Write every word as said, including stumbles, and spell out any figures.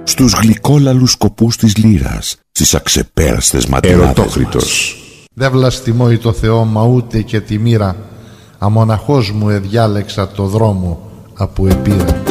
στους γλυκόλαλους σκοπούς της λύρας, στις αξεπέραστες ματινάδες μας. Δεν βλαστημώ ή το Θεό, μα ούτε και τη μοίρα, αμοναχός μου εδιάλεξα το δρόμο από επίρα.